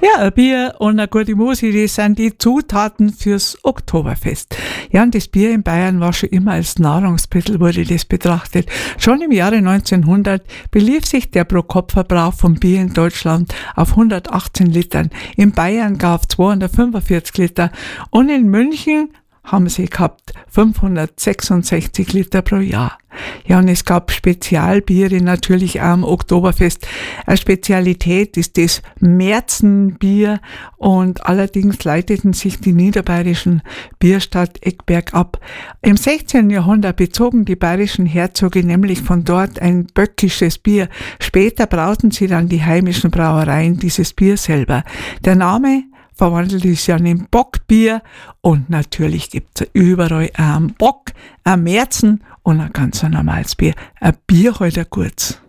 Ja, ein Bier und eine gute Musik, das sind die Zutaten fürs Oktoberfest. Ja, und das Bier in Bayern war schon immer als Nahrungsmittel, wurde das betrachtet. Schon im Jahre 1900 belief sich der Pro-Kopf-Verbrauch von Bier in Deutschland auf 118 Litern. In Bayern gab es 245 Liter und in München haben sie gehabt 566 Liter pro Jahr. Ja, und es gab Spezialbiere natürlich auch am Oktoberfest. Eine Spezialität ist das Märzenbier und allerdings leiteten sich die niederbayerischen Bierstadt Eckberg ab. Im 16. Jahrhundert bezogen die bayerischen Herzoge nämlich von dort ein böckisches Bier. Später brauten sie dann die heimischen Brauereien dieses Bier selber. Der Name verwandelt ist ja in Bockbier und natürlich gibt es überall einen Bock, einen Märzen und ein ganz normales Bier. Ein Bier heute kurz.